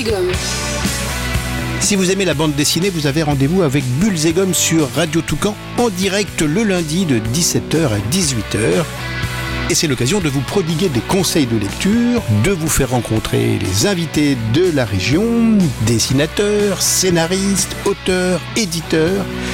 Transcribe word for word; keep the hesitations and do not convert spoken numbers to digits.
Gomme. Si vous aimez la bande dessinée, vous avez rendez-vous avec Bulles et Gomme sur Radio Toucan en direct le lundi de dix-sept heures à dix-huit heures. Et c'est l'occasion de vous prodiguer des conseils de lecture, de vous faire rencontrer les invités de la région, dessinateurs, scénaristes, auteurs, éditeurs,